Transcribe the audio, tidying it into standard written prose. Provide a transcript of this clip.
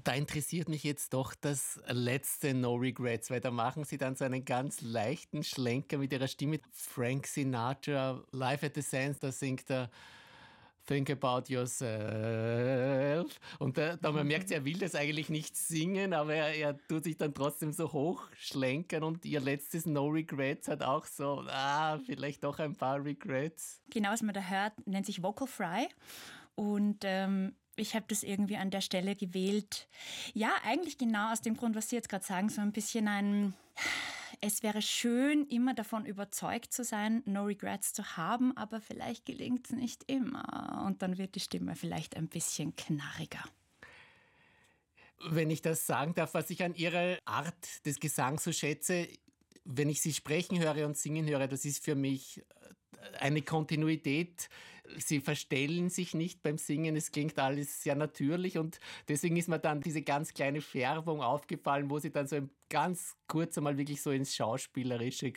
Da interessiert mich jetzt doch das letzte No Regrets, weil da machen Sie dann so einen ganz leichten Schlenker mit Ihrer Stimme. Frank Sinatra, Live at the Sands, da singt er Think about yourself. Und man merkt, er will das eigentlich nicht singen, aber er tut sich dann trotzdem so hochschlenkern. Und Ihr letztes No Regrets hat auch so, vielleicht doch ein paar Regrets. Genau, was man da hört, nennt sich Vocal Fry. Und ich habe das irgendwie an der Stelle gewählt. Ja, eigentlich genau aus dem Grund, was Sie jetzt gerade sagen, so ein bisschen es wäre schön, immer davon überzeugt zu sein, No Regrets zu haben, aber vielleicht gelingt es nicht immer. Und dann wird die Stimme vielleicht ein bisschen knarriger. Wenn ich das sagen darf, was ich an Ihrer Art des Gesangs so schätze, wenn ich Sie sprechen höre und singen höre, das ist für mich eine Kontinuität. Sie verstellen sich nicht beim Singen, es klingt alles sehr natürlich und deswegen ist mir dann diese ganz kleine Färbung aufgefallen, wo Sie dann so ganz kurz einmal wirklich so ins Schauspielerische